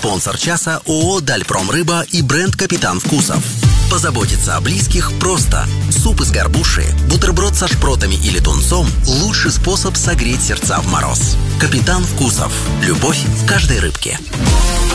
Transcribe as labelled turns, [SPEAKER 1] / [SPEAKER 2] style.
[SPEAKER 1] Спонсор часа ООО «Дальпромрыба» и бренд «Капитан Вкусов». Позаботиться о близких просто. Суп из горбуши, бутерброд со шпротами или тунцом – лучший способ согреть сердца в мороз. «Капитан Вкусов». Любовь в каждой рыбке.